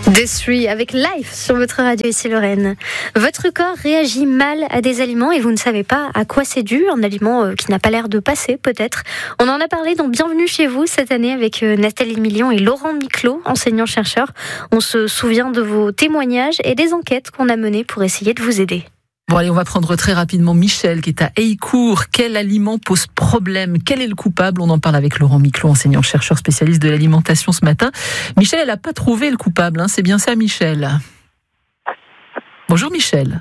The Three avec Life sur votre radio, ici Lorraine. Votre corps réagit mal à des aliments et vous ne savez pas à quoi c'est dû, un aliment qui n'a pas l'air de passer peut-être. On en a parlé dans Bienvenue chez vous cette année avec Nathalie Million et Laurent Miclot, enseignants-chercheurs. On se souvient de vos témoignages et des enquêtes qu'on a menées pour essayer de vous aider. Bon allez, on va prendre très rapidement Michel qui est à Heillecourt. Quel aliment pose problème ? Quel est le coupable ? On en parle avec Laurent Miclot, enseignant-chercheur spécialiste de l'alimentation ce matin. Michel, elle n'a pas trouvé le coupable, c'est bien ça Michel ? Bonjour Michel.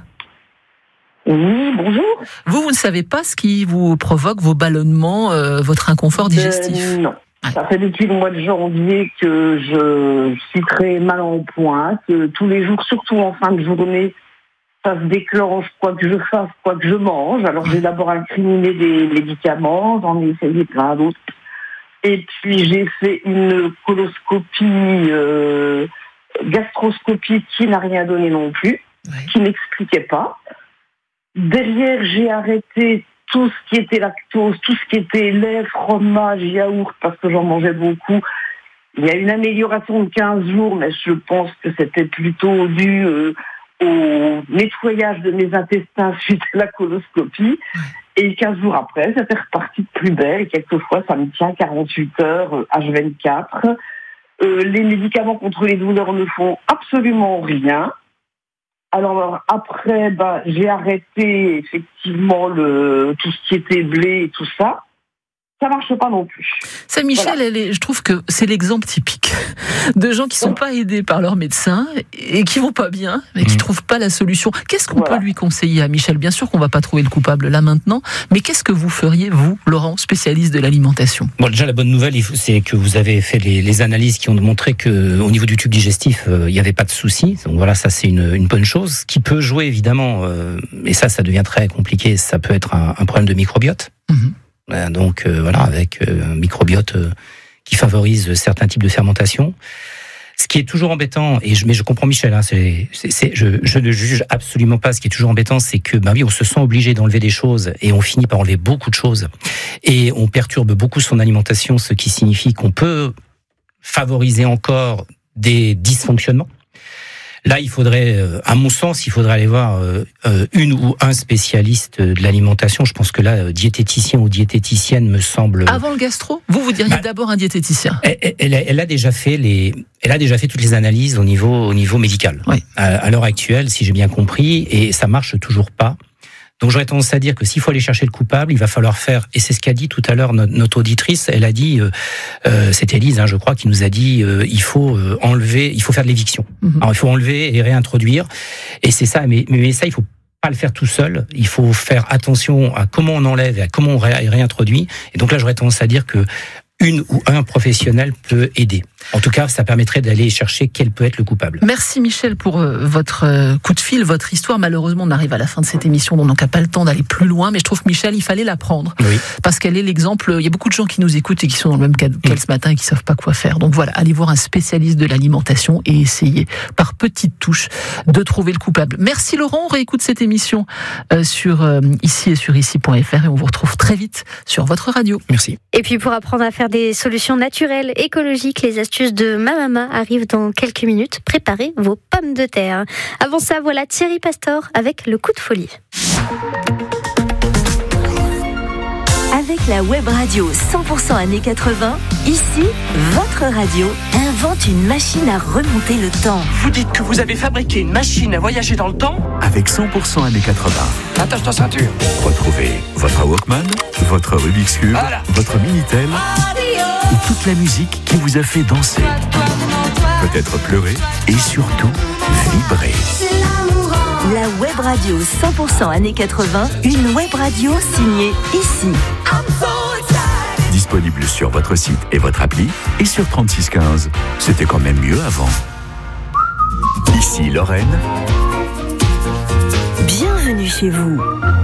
Oui, bonjour. Vous ne savez pas ce qui vous provoque vos ballonnements, votre inconfort digestif ? Non. Ça fait depuis le mois de janvier que je suis très mal en point, que tous les jours, surtout en fin de journée, ça se déclenche, quoi que je fasse, quoi que je mange. Alors j'ai d'abord incriminé des médicaments, j'en ai essayé plein d'autres. Et puis j'ai fait une coloscopie, gastroscopie qui n'a rien donné non plus, qui n'expliquait pas. Derrière, j'ai arrêté tout ce qui était lactose, tout ce qui était lait, fromage, yaourt, parce que j'en mangeais beaucoup. Il y a une amélioration de 15 jours, mais je pense que c'était plutôt dû au nettoyage de mes intestins suite à la coloscopie. Et 15 jours après, c'était reparti de plus belle. Et quelquefois, ça me tient 48 heures, H24. Les médicaments contre les douleurs ne font absolument rien. Alors après, j'ai arrêté effectivement tout ce qui était blé et tout ça. Ça marche pas non plus. Ça, Michel, voilà. Je trouve que c'est l'exemple typique de gens qui sont pas aidés par leur médecin et qui vont pas bien, mais qui trouvent pas la solution. Qu'est-ce qu'on peut lui conseiller à Michel ? Bien sûr qu'on va pas trouver le coupable là maintenant, mais qu'est-ce que vous feriez, vous, Laurent, spécialiste de l'alimentation ? Bon, déjà, la bonne nouvelle, c'est que vous avez fait les analyses qui ont montré que au niveau du tube digestif, il n'y avait pas de souci. Donc voilà, ça c'est une bonne chose. Ce qui peut jouer, évidemment, et ça devient très compliqué, ça peut être un problème de microbiote. Donc voilà, avec un microbiote qui favorise certains types de fermentation. Ce qui est toujours embêtant, mais je comprends Michel, je ne juge absolument pas. Ce qui est toujours embêtant, c'est que oui, on se sent obligé d'enlever des choses et on finit par enlever beaucoup de choses et on perturbe beaucoup son alimentation, ce qui signifie qu'on peut favoriser encore des dysfonctionnements. Là, il faudrait, à mon sens, aller voir une ou un spécialiste de l'alimentation. Je pense que là, diététicien ou diététicienne me semble. Avant le gastro, vous diriez d'abord un diététicien. Elle a déjà fait toutes les analyses au niveau médical. Oui. À l'heure actuelle, si j'ai bien compris, et ça marche toujours pas. Donc j'aurais tendance à dire que s'il faut aller chercher le coupable, il va falloir faire, et c'est ce qu'a dit tout à l'heure notre auditrice, elle a dit, c'était Élise, je crois, qui nous a dit, il faut faire de l'éviction. Alors il faut enlever et réintroduire, et c'est ça, mais ça il faut pas le faire tout seul, il faut faire attention à comment on enlève et à comment on réintroduit, et donc là j'aurais tendance à dire que une ou un professionnel peut aider. En tout cas, ça permettrait d'aller chercher quel peut être le coupable. Merci Michel pour votre coup de fil, votre histoire. Malheureusement, on arrive à la fin de cette émission, donc on n'a pas le temps d'aller plus loin. Mais je trouve que Michel, il fallait la prendre. Oui. Parce qu'elle est l'exemple. Il y a beaucoup de gens qui nous écoutent et qui sont dans le même cas qu'elle ce matin et qui ne savent pas quoi faire. Donc voilà, allez voir un spécialiste de l'alimentation et essayez, par petites touches, de trouver le coupable. Merci Laurent, on réécoute cette émission sur ici et sur ici.fr et on vous retrouve très vite sur votre radio. Merci. Et puis pour apprendre à faire des solutions naturelles, écologiques, les astuces de ma maman arrivent dans quelques minutes. Préparez vos pommes de terre. Avant ça, voilà Thierry Pastor avec le coup de folie. Avec la web radio 100% années 80, ici, votre radio invente une machine à remonter le temps. Vous dites que vous avez fabriqué une machine à voyager dans le temps ? Avec 100% années 80. Attache ta ceinture. Retrouvez votre Walkman, votre Rubik's Cube, votre Minitel et toute la musique qui vous a fait danser, peut-être pleurer et surtout vibrer. La web radio 100% années 80, une web radio signée ici. Disponible sur votre site et votre appli et sur 3615. C'était quand même mieux avant. Ici Lorraine. Bienvenue chez vous.